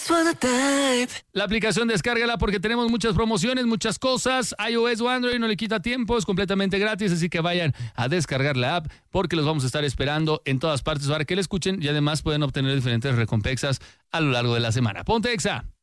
La aplicación descárgala porque tenemos muchas promociones, muchas cosas. iOS o Android no le quita tiempo, es completamente gratis, así que vayan a descargar la app porque los vamos a estar esperando en todas partes para que la escuchen y además pueden obtener diferentes recompensas a lo largo de la semana. Ponte Exa.